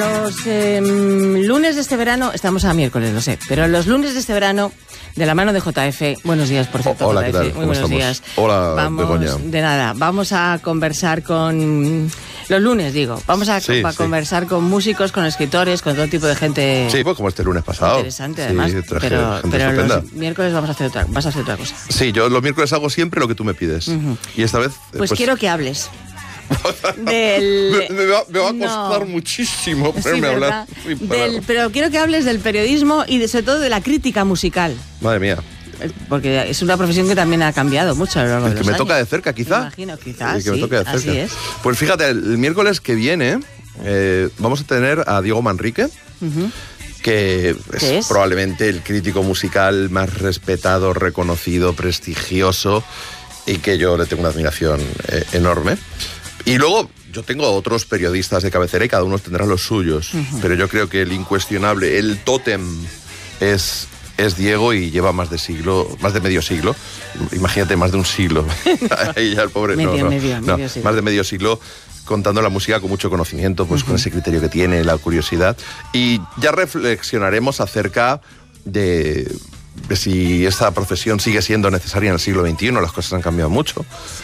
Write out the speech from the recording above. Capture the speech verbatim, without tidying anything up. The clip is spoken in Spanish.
los eh, lunes de este verano, estamos a miércoles, lo sé, pero los lunes de este verano, de la mano de J F, buenos días, por cierto, oh, hola, J F, ¿qué tal? muy ¿Cómo buenos estamos? días. Hola, vamos, Begoña. De nada, vamos a conversar con... Los lunes, digo, vamos a, sí, a sí. conversar con músicos, con escritores, con todo tipo de gente... Sí, pues como este lunes pasado. Interesante, Sí, además, traje pero, gente pero estupenda. los miércoles vamos a hacer otra, vas a hacer otra cosa. Sí, yo los miércoles hago siempre lo que tú me pides. Uh-huh. Y esta vez... eh, Pues, quiero que hables. del... me, me va, me va a costar No. muchísimo ponerme Sí, a hablar. ¿verdad? sin parar. Del, pero quiero que hables del periodismo y de, sobre todo de la crítica musical. Madre mía. Porque es una profesión que también ha cambiado mucho a lo largo de El que los me años. toca de cerca, quizá. Me imagino, quizás, El que me sí, toca de cerca. así es. Pues fíjate, el miércoles que viene eh, vamos a tener a Diego Manrique, Uh-huh. que es, ¿Qué es? probablemente el crítico musical más respetado, reconocido, prestigioso, y que yo le tengo una admiración eh, enorme. Y luego yo tengo otros periodistas de cabecera y cada uno tendrá los suyos, Uh-huh. pero yo creo que el incuestionable, el tótem es... es Diego y lleva más de siglo, más de medio siglo, imagínate, más de un siglo. Ahí ya el pobre, Medio, no, no, medio, no, medio siglo. más de medio siglo contando la música con mucho conocimiento, pues uh-huh. con ese criterio que tiene, la curiosidad. Y ya reflexionaremos acerca de, de si esta profesión sigue siendo necesaria en el siglo veintiuno, las cosas han cambiado mucho.